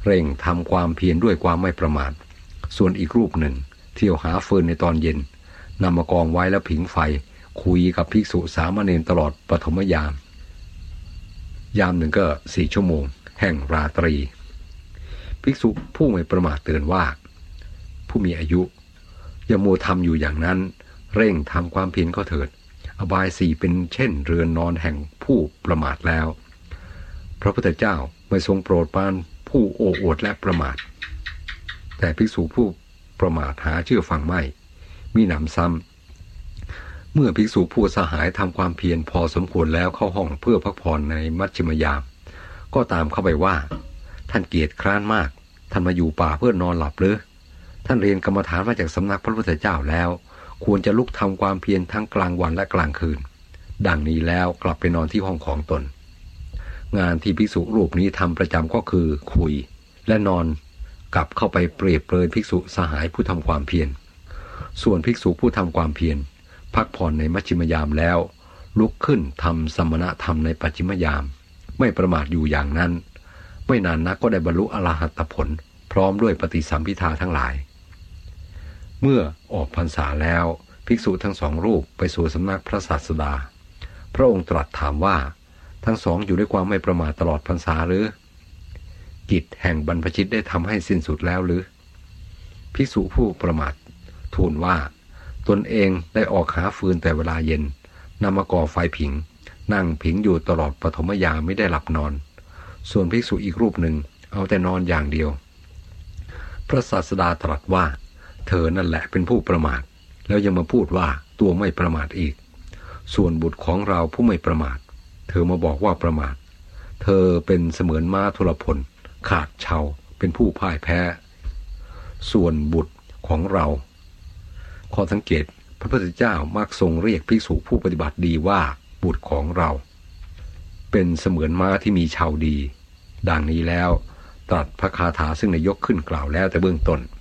เร่งทำความเพียรด้วยความไม่ประมาทส่วนอีกรูปหนึ่งเที่ยวหาฟืนในตอนเย็นนำมากองไว้แล้วผิงไฟคุยกับภิกษุสามเณรตลอดปฐมยามหนึ่งก็4 ชั่วโมงแห่งราตรีภิกษุผู้ไม่ประมาทเตือนว่าผู้มีอายุอย่ามัวทำอยู่อย่างนั้นเร่งทำความเพียรก็เถิดอบาย4เป็นเช่นเรือนนอนแห่งผู้ประมาทแล้วพระพุทธเจ้าไม่ทรงโปรดปรานผู้โอ้อวดและประมาทแต่ภิกษุผู้ประมาทหาเชื่อฟังไม่มีหนำซ้ำเมื่อภิกษุผู้สหายทำความเพียรพอสมควรแล้วเข้าห้องเพื่อพักผ่อนในมัชฌิมยามก็ตามเข้าไปว่าท่านเกียจคร้านมากท่านมาอยู่ป่าเพื่อนอนหลับหรือท่านเรียนกรรมฐานมาจากสำนักพระพุทธเจ้าแล้วควรจะลุกทำความเพียรทั้งกลางวันและกลางคืนดังนี้แล้วกลับไปนอนที่ห้องของตนงานที่ภิกษุรูปนี้ทำประจำก็คือคุยและนอนกลับเข้าไปเปรียบเปรยภิกษุสหายผู้ทำความเพียรส่วนภิกษุผู้ทำความเพียรพักผ่อนในมัชฌิมยามแล้วลุกขึ้นทำสมณธรรมในปัจฉิมยามไม่ประมาทอยู่อย่างนั้นไม่นานนักก็ได้บรรลุอรหัตผลพร้อมด้วยปฏิสัมภิทาทั้งหลายเมื่อออกพรรษาแล้วภิกษุทั้งสองรูปไปสู่สำนักพระศาสดาพระองค์ตรัสถามว่าทั้งสองอยู่ด้วยความไม่ประมาทตลอดพรรษาหรือกิจแห่งบรรพชิตได้ทำให้สิ้นสุดแล้วหรือภิกษุผู้ประมาททูลว่าตนเองได้ออกหาฟืนแต่เวลาเย็นนำมาก่อไฟผิงนั่งผิงอยู่ตลอดปฐมยามไม่ได้หลับนอนส่วนภิกษุอีกรูปหนึ่งเอาแต่นอนอย่างเดียวพระศาสดาตรัสว่าเธอนั่นแหละเป็นผู้ประมาทแล้วยังมาพูดว่าตัวไม่ประมาทอีกส่วนบุตรของเราผู้ไม่ประมาทเธอมาบอกว่าประมาทเธอเป็นเสมือนม้าทุรพลขาดเชาเป็นผู้พ่ายแพ้ส่วนบุตรของเราข้อสังเกตพระพุทธเจ้ามักทรงเรียกภิกษุผู้ปฏิบัติดีว่าบุตรของเราเป็นเสมือนม้าที่มีเชาดีดังนี้แล้วตรัสพระคาถาซึ่งได้ยกขึ้นกล่าวแล้วแต่เบื้องต้น